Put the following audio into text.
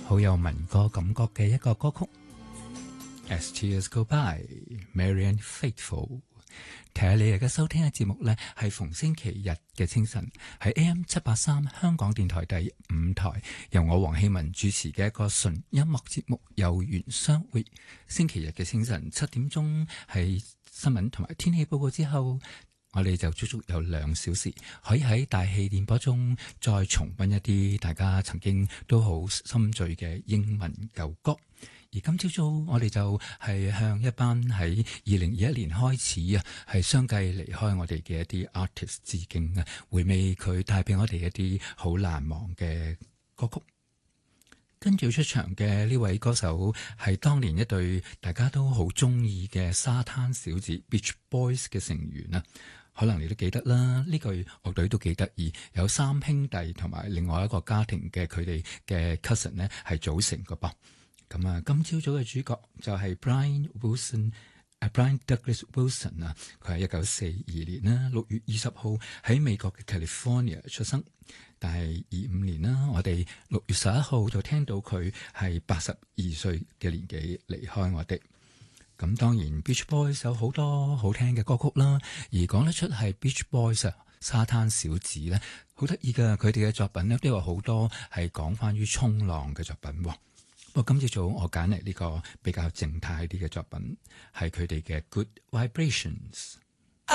好有民歌感覺嘅一個歌曲。As Tears Go By, Marianne Faithfull。睇下你而家收聽嘅節目呢，係逢星期日嘅清晨，喺 AM 783香港電台第5台，由我黃希文主持嘅一個純音樂節目《有緣相會》。星期日嘅清晨7點鐘，喺新聞同埋天氣報告之後，我哋就足足有2小時，可以喺大氣電波中再重溫一啲大家曾經都好心醉嘅英文舊歌。而今朝早我哋就係向一班喺2021年開始係相繼離開我哋嘅一啲 artist 致敬啊，回味佢帶俾我哋一啲好難忘嘅歌曲。跟住出場嘅呢位歌手係當年一對大家都好中意嘅沙灘小子 Beach Boys 嘅成員啊，可能你都記得啦。呢個樂隊都幾得意，有3兄弟同埋另外一個家庭嘅佢哋嘅 cousin 呢係組成嘅噃。咁啊，今朝早嘅主角就係 Brian Douglas Wilson 啊，佢係1942年啦6月20號喺美國嘅 California 出生，但係25年啦，我哋6月11號就聽到佢係82歲嘅年紀離開我哋。咁當然 Beach Boys 有好多好聽嘅歌曲啦，而講得出係 Beach Boys 沙灘小子咧，好得意㗎，佢哋嘅作品咧都有好多係講翻於衝浪嘅作品喎。不過今朝早我揀嚟呢個比較靜態啲嘅作品，係佢哋嘅 Good Vibrations。